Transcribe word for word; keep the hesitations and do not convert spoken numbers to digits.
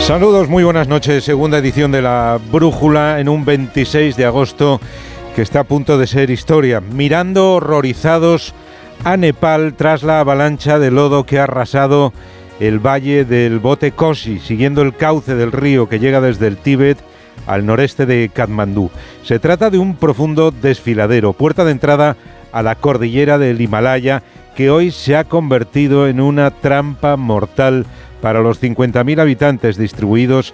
Saludos, muy buenas noches. Segunda edición de La Brújula en un veintiséis de agosto que está a punto de ser historia. Mirando horrorizados a Nepal tras la avalancha de lodo que ha arrasado el valle del Bote Koshi, siguiendo el cauce del río que llega desde el Tíbet al noreste de Katmandú. Se trata de un profundo desfiladero, puerta de entrada a la cordillera del Himalaya, que hoy se ha convertido en una trampa mortal para los cincuenta mil habitantes distribuidos